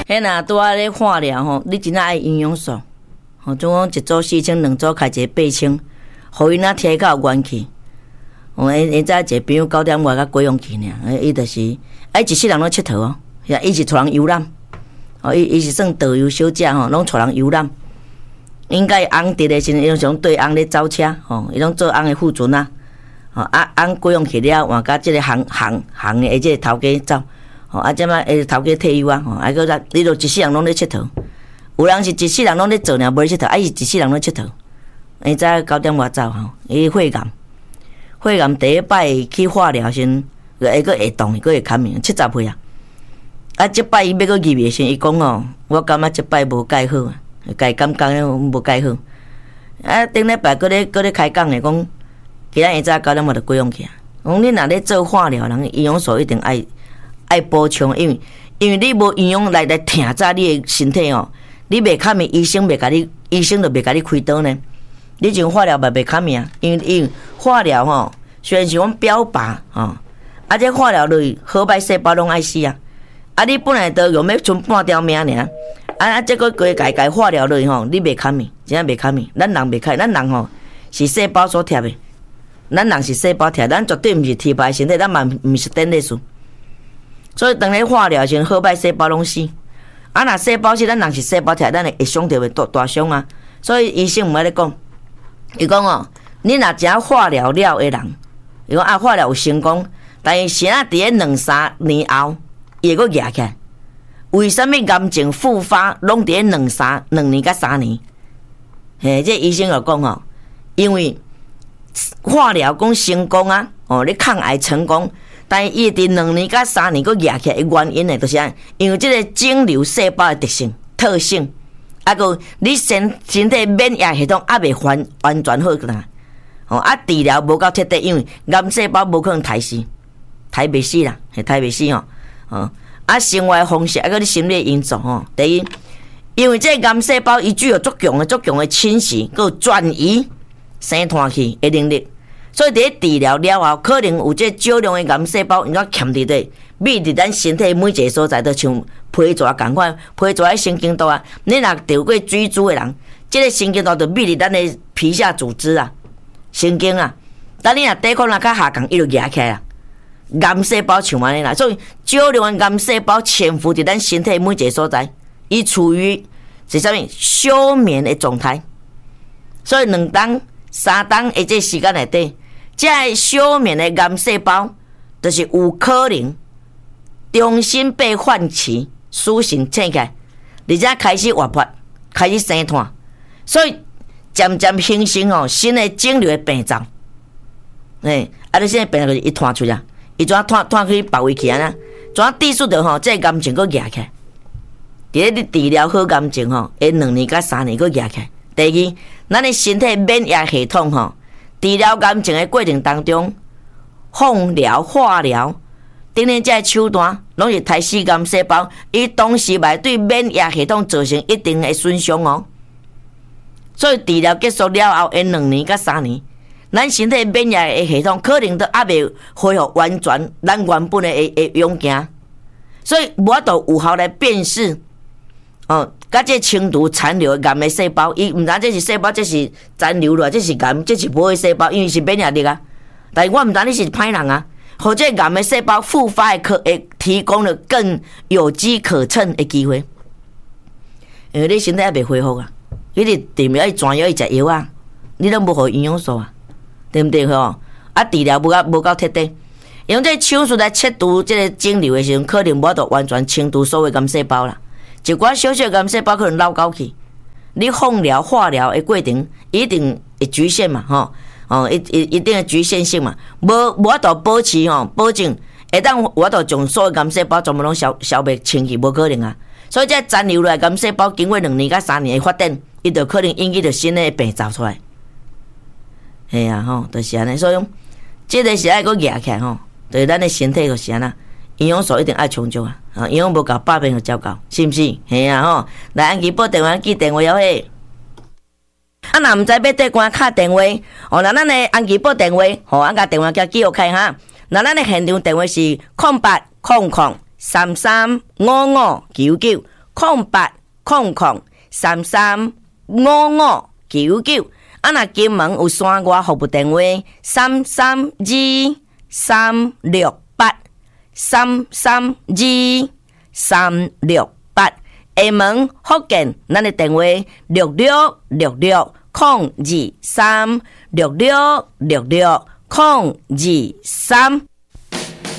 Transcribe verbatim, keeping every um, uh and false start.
迄若拄仔咧化疗吼，你真正爱营养素，吼，总讲一组四千，两组开一个八千，互伊若摕较有元气。哦，伊伊早一个朋友九点外甲过用去尔，伊就是啊，一世人拢佚佗哦，伊是带人游览，哦，伊伊是算导游小姐吼，拢带人游览。应该翁伫咧时阵，伊拢想对翁咧走车，吼，伊拢做翁的副船啊，吼啊翁过用去了，换甲即个行行行的即个头家走。吼啊！即摆诶头家退休啊，吼，啊个咱你著一世人拢咧佚佗，有人是一世人拢咧做尔，无咧佚佗，啊伊是一世人咧佚佗。伊早九点外走吼，伊血癌，血癌第一摆去化疗时，会个会动，个会砍命，七十岁啊。啊，即摆伊要个入的时，伊讲哦，我感觉即摆无介好啊，家感觉咧无介好。啊，顶礼拜个咧个咧开讲诶，讲今仔下早九点外就过用去啊。讲你若咧做化疗，人营养素一定爱。爱补充，因为因为你无营养来来疼在你的身体哦，你袂卡面，医生袂甲你，医生就袂甲你开刀呢。你种化疗嘛袂卡面啊，因为因为化疗吼，虽然是讲标靶吼，啊这化疗类好歹细胞拢爱死啊，啊你本来都用要存半条命尔，啊啊这个规改改化疗类吼，你袂卡面，真正袂卡面，咱人袂卡，咱人吼是细胞所贴的，咱人是细胞贴，咱绝对毋是贴牌身体，咱嘛毋是等类数。所以当咧化疗时，好歹细胞拢死。啊，若细胞死，咱人是细胞贴，咱会伤着大大伤啊。所以医生毋爱咧讲，伊讲哦，你若食化疗了的人，伊讲啊化疗有成功，但是先啊伫咧两三年后，伊会佫举起来。为什么癌症复发拢伫咧两三两年甲三年？嘿，这医生就讲哦，因为化疗讲成功啊，哦，你抗癌成功。但是伊伫两年到三年，佫举起来的原因呢，就是因为这个肿瘤细胞的特性、特性，啊个你身身体免疫系统还未完完全好啦，哦啊治疗无够彻底，因为癌细胞无可能杀死，杀袂死啦，系杀袂死吼，哦啊生活方式啊个你心理因素吼，第一，因为这癌细胞伊具有足强的、足强的侵蚀，佮转移生团去的能力。所以，伫治疗了后，可能有这少量的癌细胞，应该欠伫咧，密伫咱身体每一个所在，都像皮蛇共款，皮蛇喺神经道啊。你若得过水珠的人，这个神经道就密伫咱的皮下组织啊，神经啊。但你若抵抗力较下降，伊就压起来啊。癌细胞像安尼啦，所以少量的癌细胞潜伏伫咱身体每一个所在，伊处于是啥物休眠的状态。所以两当、三当的这时间内底。这休眠的癌细胞，就是有可能重新被唤起，苏醒醒起来，而且开始活泼，开始生团，所以渐渐形成哦新的肿瘤的病灶。诶，啊，你现在病灶就是一团出来，伊怎团团去别位去啊？呐，怎地术着吼，这癌症佫压起来。伫咧你治疗好癌症吼，会两年到三年佫压起来。第二，咱的身体免疫系统吼。治疗癌症的过程当中，放疗、化疗，等等这手段，拢是杀死癌细胞，伊同时嘛对免疫系统造成一定的损伤哦。所以治疗结束了后，因两年到三年，咱身体免疫的系统可能都还未恢复完全咱原本的的勇行，所以无法度有效来辨识哦。甲这轻度残留的癌的细胞，伊毋知这是细胞，这是残留了，这是癌，这是无的细胞，因为是免疫力啊。但是我毋知你是歹人啊，或者癌的细胞复发的可会提供了更有机可乘的机会，因为你身体还未恢复啊，你得治疗要转药要食药啊，你拢无互营养素啊，对不对吼？啊，治疗无够无够彻底，用这手术来切除这个肿瘤的时候，可能无法度完全清除所有癌细胞啦。一寡小小癌细胞可能老高去，你放疗、化疗的过程一定会局限嘛，吼，哦，一一一定的局限性嘛，无无法度保持吼，保证会当有法度将所有癌细胞全部拢消消灭清去，无可能啊。所以这残留来癌细胞经过两年到三年的发展，伊就可能引起着新的病灶出来。系啊，吼，就是安尼，所以这个是爱个压起来吼，对咱的身体就是安那。营养素一定爱充足啊！啊，营养无够，百遍就照够，是毋是？嘿啊吼，来安吉报电话记电话了嘿。啊，若毋知要对官敲电话，哦，那咱的安吉报电话，吼，安甲电话叫记录开哈。那咱的现场电话是空八空空三三五五九九空八空空三三五五九九。啊，若金门有线我服务电话三三二三六八三三二三六八。厦门福建，咱的电话六六六六空二三六六六六空二三。